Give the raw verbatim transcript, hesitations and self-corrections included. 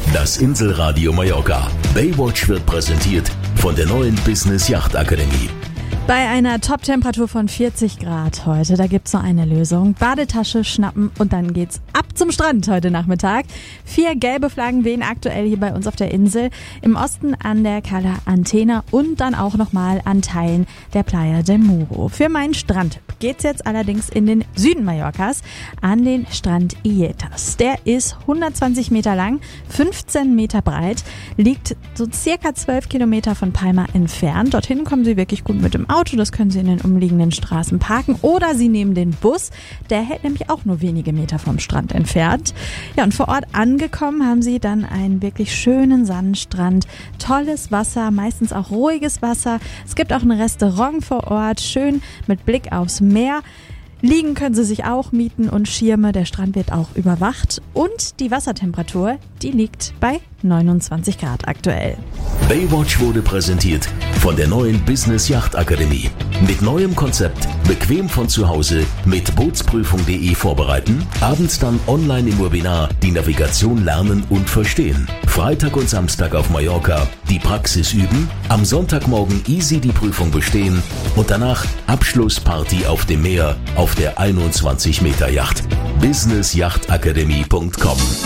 Das Inselradio Mallorca. Baywatch wird präsentiert von der neuen Business Yacht Akademie. Bei einer Top-Temperatur von vierzig Grad heute, da gibt's nur eine Lösung. Badetasche schnappen und dann geht's ab zum Strand heute Nachmittag. Vier gelbe Flaggen wehen aktuell hier bei uns auf der Insel. Im Osten an der Cala Antena und dann auch nochmal an Teilen der Playa del Muro. Für meinen Strand geht's jetzt allerdings in den Süden Mallorcas an den Strand Illetas. Der ist hundertzwanzig Meter lang, fünfzehn Meter breit, liegt so circa zwölf Kilometer von Palma entfernt. Dorthin kommen Sie wirklich gut mit dem Auto. Das können Sie in den umliegenden Straßen parken oder Sie nehmen den Bus. Der hält nämlich auch nur wenige Meter vom Strand entfernt. Ja, und vor Ort angekommen haben Sie dann einen wirklich schönen Sandstrand, tolles Wasser, meistens auch ruhiges Wasser. Es gibt auch ein Restaurant vor Ort, schön mit Blick aufs Meer. Liegen können Sie sich auch mieten und Schirme. Der Strand wird auch überwacht. Und die Wassertemperatur, die liegt bei neunundzwanzig Grad aktuell. Baywatch wurde präsentiert von der neuen Business Yacht Akademie. Mit neuem Konzept, bequem von zu Hause, mit Bootsprüfung punkt de vorbereiten, abends dann online im Webinar die Navigation lernen und verstehen. Freitag und Samstag auf Mallorca die Praxis üben, am Sonntagmorgen easy die Prüfung bestehen und danach Abschlussparty auf dem Meer auf der einundzwanzig Meter Yacht. business yacht akademie punkt com